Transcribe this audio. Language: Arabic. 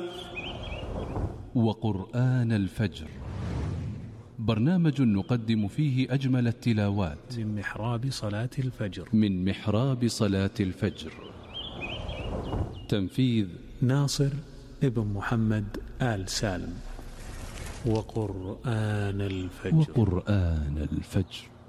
وقرآن الفجر، برنامج نقدم فيه أجمل التلاوات من محراب صلاة الفجر. تنفيذ ناصر ابن محمد آل سالم. وقرآن الفجر.